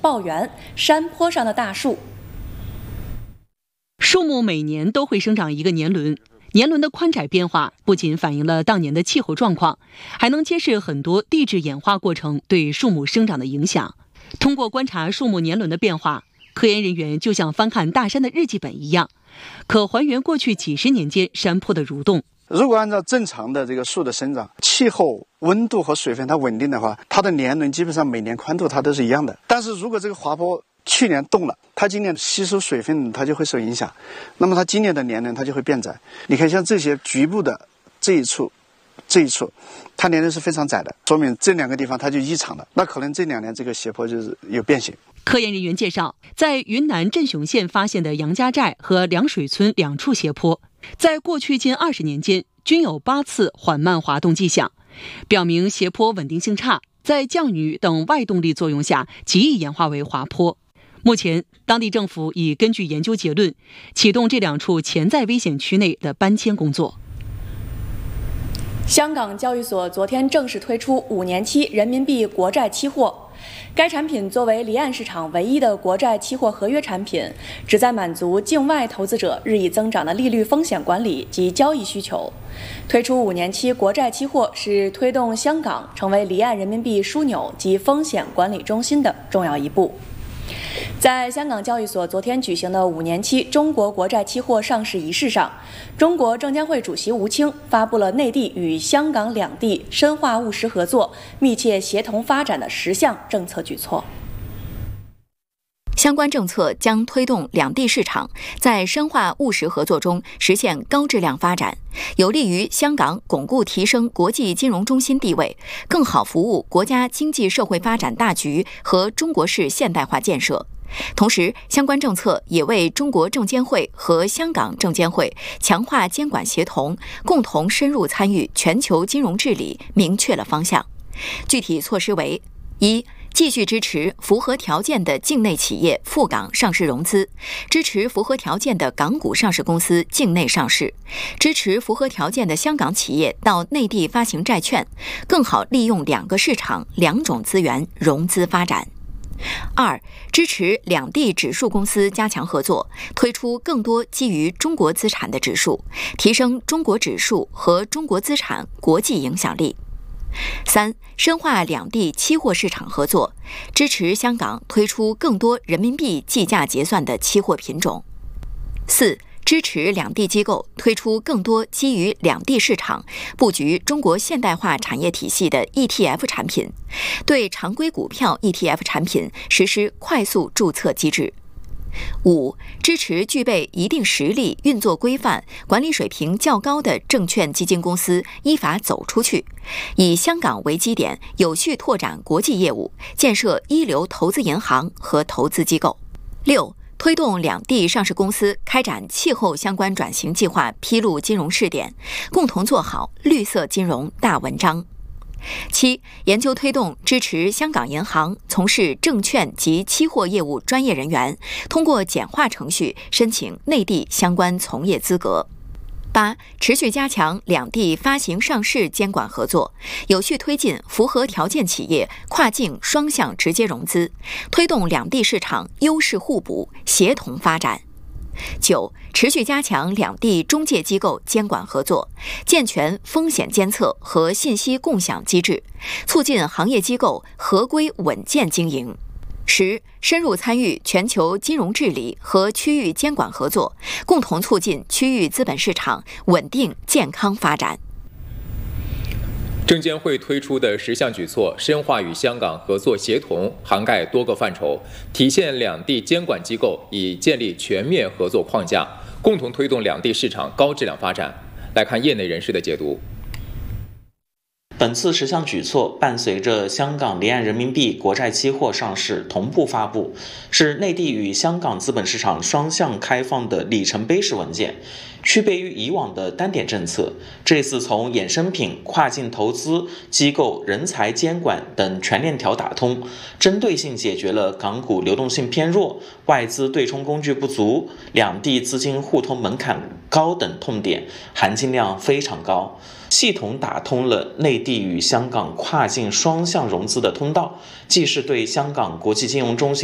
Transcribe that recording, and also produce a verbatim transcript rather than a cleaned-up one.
抱圆，山坡上的大树。 树木每年都会生长一个年轮，年轮的宽窄变化不仅反映了当年的气候状况，还能揭示很多地质演化过程对树木生长的影响。通过观察树木年轮的变化，科研人员就像翻看大山的日记本一样，可还原过去几十年间山坡的蠕动。 如果按照正常的这个树的生长，气候、温度和水分它稳定的话，它的年轮基本上每年宽度它都是一样的。但是如果这个滑坡去年动了，它今年吸收水分它就会受影响，那么它今年的年轮它就会变窄。你看像这些局部的这一处这一处它年轮是非常窄的，说明这两个地方它就异常了，那可能这两年这个斜坡就是有变形。 科研人员介绍，在云南镇雄县发现的杨家寨和凉水村两处斜坡，在过去近二十年间均有八次缓慢滑动迹象，表明斜坡稳定性差，在降雨等外动力作用下极易演化为滑坡。目前，当地政府已根据研究结论，启动这两处潜在危险区内的搬迁工作。 香港交易所昨天正式推出五年期人民币国债期货。该产品作为离岸市场唯一的国债期货合约产品，旨在满足境外投资者日益增长的利率风险管理及交易需求。推出五年期国债期货是推动香港成为离岸人民币枢纽及风险管理中心的重要一步。在香港交易所昨天举行的五年期中国国债期货上市仪式上，中国证监会主席吴清发布了内地与香港两地深化务实合作、密切协同发展的十项政策举措。 相关政策将推动两地市场在深化务实合作中实现高质量发展，有利于香港巩固提升国际金融中心地位，更好服务国家经济社会发展大局和中国式现代化建设。同时，相关政策也为中国证监会和香港证监会强化监管协同，共同深入参与全球金融治理明确了方向。具体措施为：一、继续支持符合条件的境内企业赴港上市融资，支持符合条件的港股上市公司境内上市，支持符合条件的香港企业到内地发行债券，更好利用两个市场、两种资源融资发展。二、支持两地指数公司加强合作，推出更多基于中国资产的指数，提升中国指数和中国资产国际影响力。三、深化两地期货市场合作，支持香港推出更多人民币计价结算的期货品种。四、支持两地机构推出更多基于两地市场、布局中国现代化产业体系的 E T F 产品，对常规股票 E T F 产品实施快速注册机制。五、支持具备一定实力、运作规范、管理水平较高的证券基金公司依法走出去，以香港为基点，有序拓展国际业务，建设一流投资银行和投资机构。六、推动两地上市公司开展气候相关转型计划披露金融试点，共同做好绿色金融大文章。七、研究推动支持香港银行从事证券及期货业务专业人员通过简化程序申请内地相关从业资格。八、持续加强两地发行上市监管合作，有序推进符合条件企业跨境双向直接融资，推动两地市场优势互补、协同发展。九、持续加强两地中介机构监管合作，健全风险监测和信息共享机制，促进行业机构合规稳健经营。十、深入参与全球金融治理和区域监管合作，共同促进区域资本市场稳定健康发展。 证监会推出的十项举措，深化与香港合作协同，涵盖多个范畴，体现两地监管机构已建立全面合作框架，共同推动两地市场高质量发展。来看业内人士的解读。 本次十项举措伴随着香港离岸人民币国债期货上市同步发布，是内地与香港资本市场双向开放的里程碑式文件。区别于以往的单点政策，这次从衍生品、跨境投资、机构、人才监管等全链条打通，针对性解决了港股流动性偏弱、外资对冲工具不足、两地资金互通门槛高等痛点，含金量非常高。系统打通了内地与香港跨境双向融资的通道，既是对香港国际金融中心